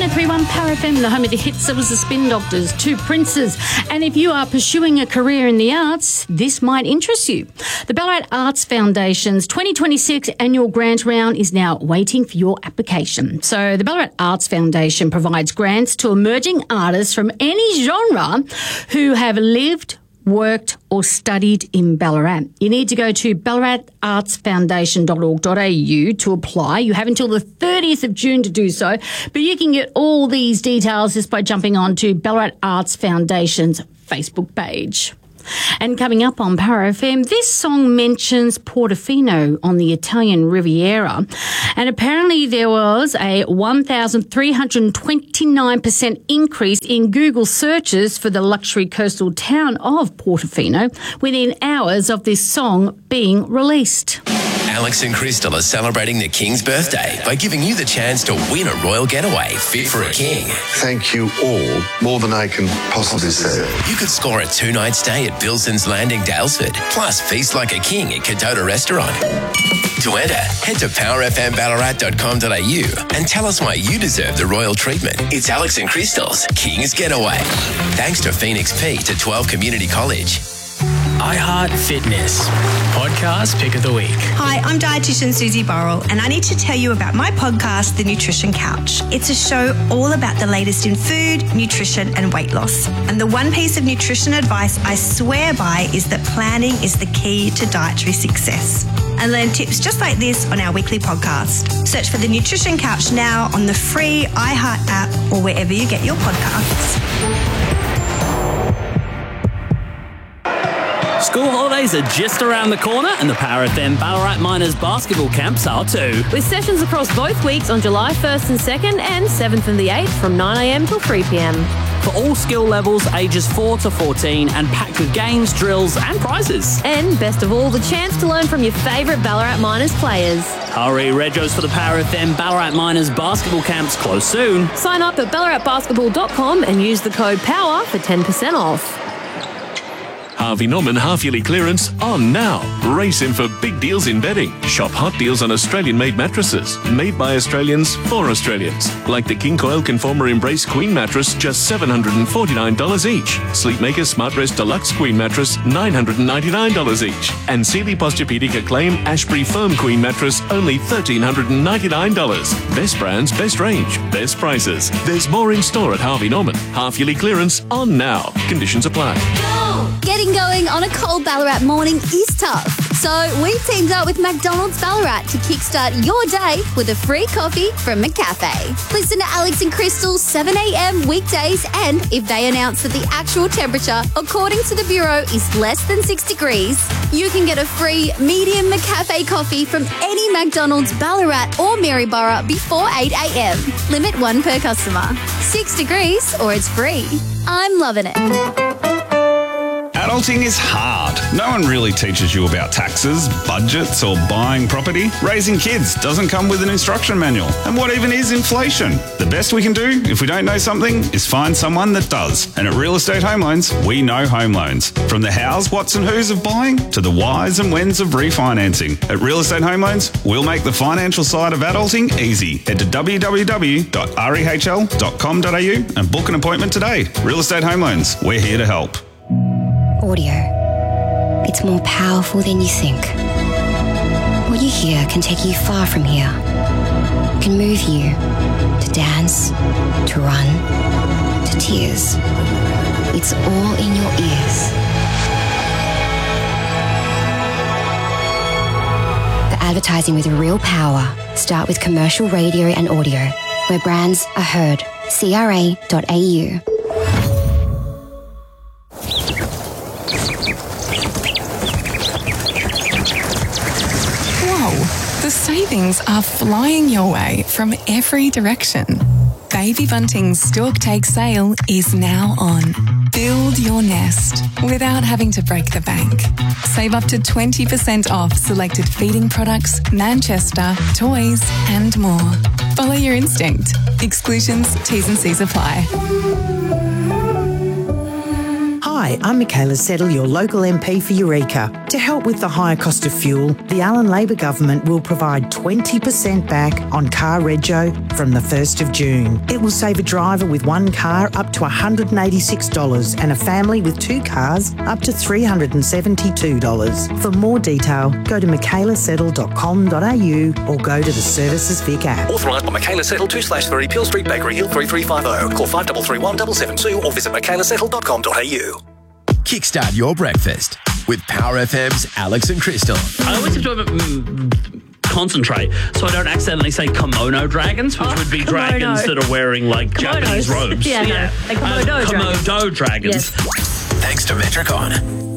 103.1 Power FM, the home of the hits. There was the Spin Doctors, Two Princes. And if you are pursuing a career in the arts, this might interest you. The Ballarat Arts Foundation's 2026 annual grant round is now waiting for your application. So the Ballarat Arts Foundation provides grants to emerging artists from any genre who have lived, worked or studied in Ballarat. You need to go to ballaраtartsfoundation.org.au to apply. You have until the 30th of June to do so, but you can get all these details just by jumping on to Ballarat Arts Foundation's Facebook page. And coming up on Power FM, this song mentions Portofino on the Italian Riviera. And apparently there was a 1,329% increase in Google searches for the luxury coastal town of Portofino within hours of this song being released. Alex and Crystal are celebrating the King's birthday by giving you the chance to win a royal getaway fit for a king. Thank you all, more than I can possibly say. You could score a 2-night stay at Bilson's Landing, Dalesford, plus feast like a king at Cadota Restaurant. To enter, head to powerfmballarat.com.au and tell us why you deserve the royal treatment. It's Alex and Crystal's King's Getaway. Thanks to Phoenix P to 12 Community College. iHeart Fitness, podcast pick of the week. Hi, I'm dietitian Susie Burrell, and I need to tell you about my podcast, The Nutrition Couch. It's a show all about the latest in food, nutrition and weight loss. And the one piece of nutrition advice I swear by is that planning is the key to dietary success. And learn tips just like this on our weekly podcast. Search for The Nutrition Couch now on the free iHeart app or wherever you get your podcasts. School holidays are just around the corner and the Power FM Ballarat Miners basketball camps are too. With sessions across both weeks on July 1st and 2nd and 7th and the 8th from 9am till 3pm. For all skill levels, ages 4 to 14 and packed with games, drills and prizes. And best of all, the chance to learn from your favourite Ballarat Miners players. Hurry, Regos for the Power FM Ballarat Miners basketball camps close soon. Sign up at ballaratbasketball.com and use the code POWER for 10% off. Harvey Norman half-yearly clearance on now. Race in for big deals in bedding. Shop hot deals on Australian-made mattresses. Made by Australians for Australians. Like the King Coil Conformer Embrace Queen mattress, just $749 each. Sleepmaker Smart Rest Deluxe Queen mattress, $999 each. And Sealy Posturepedic Acclaim Ashbury Firm Queen mattress, only $1,399. Best brands, best range, best prices. There's more in store at Harvey Norman. Half-yearly clearance on now. Conditions apply. Getting going on a cold Ballarat morning is tough. So we've teamed up with McDonald's Ballarat to kickstart your day with a free coffee from McCafe. Listen to Alex and Crystal 7am weekdays, and if they announce that the actual temperature, according to the Bureau, is less than 6 degrees, you can get a free medium McCafe coffee from any McDonald's Ballarat or Maryborough before 8am. Limit 1 per customer. 6 degrees or it's free. I'm loving it. Adulting is hard. No one really teaches you about taxes, budgets or buying property. Raising kids doesn't come with an instruction manual. And what even is inflation? The best we can do, if we don't know something, is find someone that does. And at Real Estate Home Loans, we know home loans. From the hows, whats and whos of buying to the whys and whens of refinancing. At Real Estate Home Loans, we'll make the financial side of adulting easy. Head to www.rehl.com.au and book an appointment today. Real Estate Home Loans, we're here to help. Audio. It's more powerful than you think. What you hear can take you far from here. It can move you to dance, to run, to tears. It's all in your ears. The advertising with real power. Start with commercial radio and audio, where brands are heard. CRA.au. The savings are flying your way from every direction. Baby Bunting's Stork Take sale is now on. Build your nest without having to break the bank. Save up to 20% off selected feeding products, Manchester, toys and more. Follow your instinct. Exclusions, T's and C's apply. Hi, I'm Michaela Settle, your local MP for Eureka. To help with the higher cost of fuel, the Allen Labor government will provide 20% back on car rego from the 1st of June. It will save a driver with one car up to $186 and a family with two cars up to $372. For more detail, go to michaelasettle.com.au or go to the Services Vic app. Authorised by Michaela Settle 2/3 Peel Street, Bakery Hill 3350. Call 5331 772 or visit michaelasettle.com.au. Kickstart your breakfast with Power FM's Alex and Crystal. I always have to concentrate so I don't accidentally say kimono dragons, which would be dragons that are wearing like Japanese robes. Yeah, no, like Komodo dragons. Komodo dragons. Thanks to Metricon.